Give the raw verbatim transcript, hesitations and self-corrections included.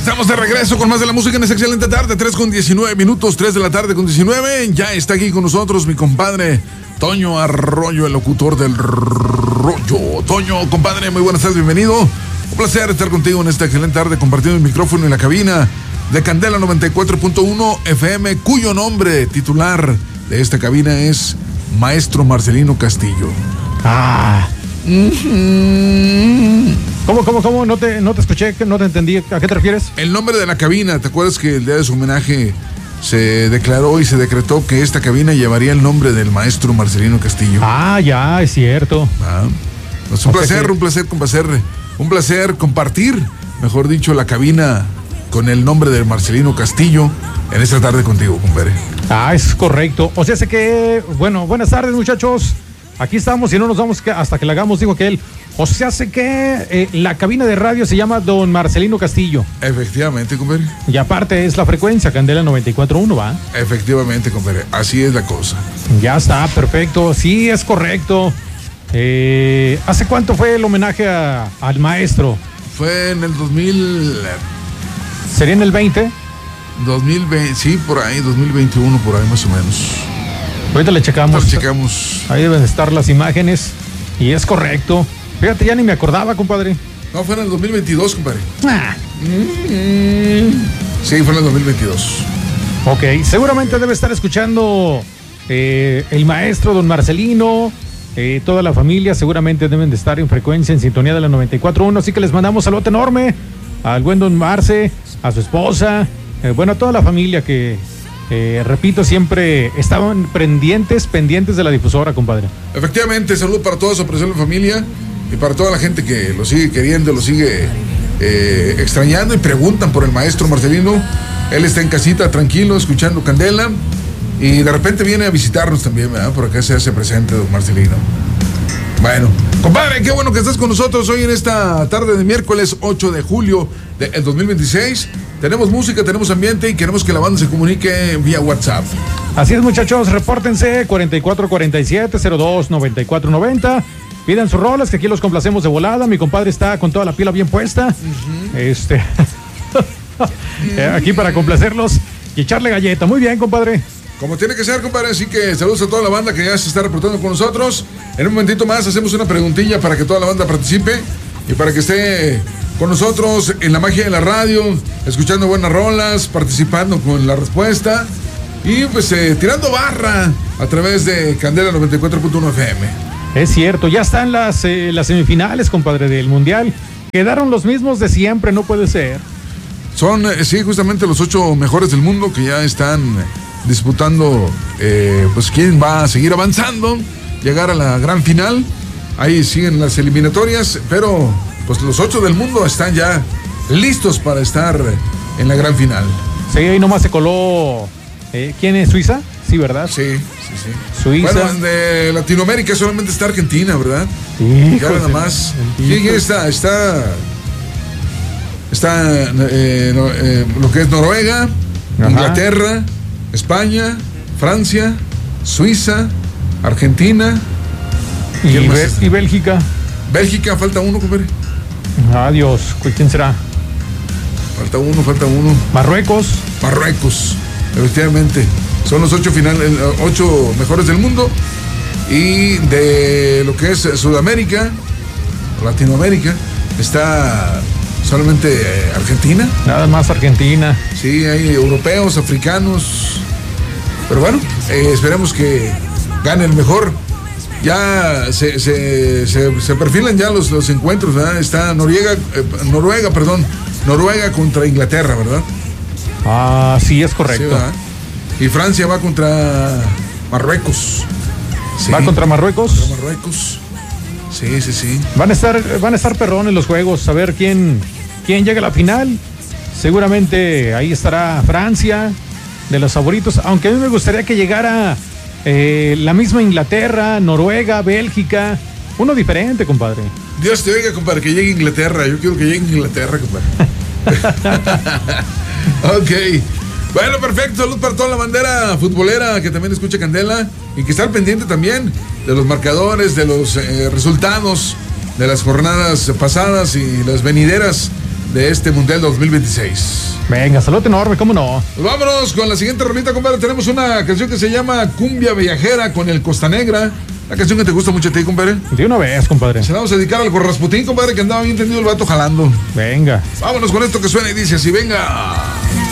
Estamos de regreso con más de la música en esta excelente tarde, tres con diecinueve minutos, tres de la tarde con diecinueve. Ya está aquí con nosotros mi compadre Toño Arroyo, el locutor del rollo. Toño, compadre, muy buenas tardes, bienvenido. Un placer estar contigo en esta excelente tarde compartiendo el micrófono en la cabina de Candela noventa y cuatro punto uno F M, cuyo nombre titular de esta cabina es Maestro Marcelino Castillo. Ah. ¿Cómo, cómo, cómo? No te, no te escuché, no te entendí. ¿A qué te refieres? El nombre de la cabina. ¿Te acuerdas que el día de su homenaje se declaró y se decretó que esta cabina llevaría el nombre del maestro Marcelino Castillo? Ah, ya, es cierto. Ah, pues un O sea placer, que- un placer, un placer, un placer compartir, mejor dicho, la cabina con el nombre de Marcelino Castillo en esta tarde contigo, compadre. Ah, es correcto. O sea, sé que, bueno, buenas tardes, muchachos. Aquí estamos y no nos vamos que- hasta que la hagamos, dijo que él. O sea, sé que eh, la cabina de radio se llama Don Marcelino Castillo. Efectivamente, compadre. Y aparte es la frecuencia, Candela noventa y cuatro punto uno, ¿va? Efectivamente, compadre. Así es la cosa. Ya está, perfecto. Sí, es correcto. Eh, ¿Hace cuánto fue el homenaje a- al maestro? Fue en el dos mil, ¿Sería en el veinte? dos mil veinte, sí, por ahí, dos mil veintiuno, por ahí más o menos. Ahorita le checamos. Ahora checamos. Ahí deben estar las imágenes. Y es correcto. Fíjate, ya ni me acordaba, compadre. No, fue en el dos mil veintidós, compadre. Ah, Sí, fue en el dos mil veintidós. ok, seguramente debe estar escuchando eh, el maestro don Marcelino, eh, toda la familia seguramente deben de estar en frecuencia, en sintonía de la noventa y cuatro punto uno, así que les mandamos saludo enorme al buen don Marce, a su esposa, eh, bueno, a toda la familia que, eh, repito, siempre estaban pendientes, pendientes de la difusora, compadre. Efectivamente, saludo para toda su apreciable familia y para toda la gente que lo sigue queriendo, lo sigue eh, extrañando y preguntan por el maestro Marcelino. Él está en casita, tranquilo, escuchando Candela y de repente viene a visitarnos también, ¿verdad? Por acá se hace presente don Marcelino. Bueno, compadre, qué bueno que estás con nosotros hoy en esta tarde de miércoles ocho de julio del dos mil veintiséis. Tenemos música, tenemos ambiente y queremos que la banda se comunique vía WhatsApp. Así es, muchachos, repórtense cuarenta y cuatro cuarenta y siete cero dos noventa y cuatro noventa. Pidan sus rolas, que aquí los complacemos de volada. Mi compadre está con toda la pila bien puesta. Uh-huh. Este. Aquí para complacerlos y echarle galleta. Muy bien, compadre. Como tiene que ser, compadre, así que saludos a toda la banda que ya se está reportando con nosotros. En un momentito más hacemos una preguntilla para que toda la banda participe y para que esté con nosotros en la magia de la radio, escuchando buenas rolas, participando con la respuesta y pues eh, tirando barra a través de Candela noventa y cuatro punto uno F M. Es cierto, ya están las, eh, las semifinales, compadre, del Mundial. Quedaron los mismos de siempre, no puede ser. Son, eh, sí, justamente los ocho mejores del mundo que ya están disputando, eh, pues quién va a seguir avanzando, llegar a la gran final. Ahí siguen las eliminatorias, pero pues los ocho del mundo están ya listos para estar en la gran final. Sí, ahí nomás se coló. Eh, ¿Quién es? ¿Suiza? Sí, ¿verdad? Sí, sí, sí. Suiza. Bueno, de Latinoamérica solamente está Argentina, ¿verdad? Sí, ya nada más. ¿Quién ¿Quién está? Está. Está eh, no, eh, lo que es Noruega, ajá, Inglaterra, España, Francia, Suiza, Argentina. ¿Y, Be- y Bélgica? Bélgica, falta uno, compadre. Adiós, ¿quién será? Falta uno, falta uno. Marruecos. Marruecos, efectivamente. Son los ocho finales, ocho mejores del mundo. Y de lo que es Sudamérica, Latinoamérica, está solamente Argentina. Nada más Argentina. Sí, hay europeos, africanos. Pero bueno, eh, esperemos que gane el mejor. Ya se, se, se, se perfilan ya los, los encuentros, ¿verdad? Está Noruega, eh, Noruega, perdón, Noruega contra Inglaterra, ¿verdad? Ah, sí, es correcto. Sí, y Francia va contra Marruecos. Sí. ¿Va contra Marruecos? Contra Marruecos. Sí, sí, sí. Van a estar, van a estar perrones los juegos, a ver quién, quién llega a la final. Seguramente ahí estará Francia, de los favoritos, aunque a mí me gustaría que llegara eh, la misma Inglaterra, Noruega, Bélgica, uno diferente, compadre. Dios te oiga, compadre, que llegue Inglaterra. Yo quiero que llegue Inglaterra, compadre. Ok. Bueno, perfecto. Salud para toda la bandera futbolera que también escucha Candela y que está al pendiente también de los marcadores, de los eh, resultados de las jornadas pasadas y las venideras de este Mundial dos mil veintiséis. Venga, saludo enorme, ¿cómo no? Pues vámonos con la siguiente rolita, compadre. Tenemos una canción que se llama Cumbia Viajera con el Costa Negra. La canción que te gusta mucho a ti, compadre. De una vez, compadre. Se la vamos a dedicar al Rasputín, compadre, que andaba bien tendido el vato jalando. Venga. Vámonos con esto que suena y dice así, venga.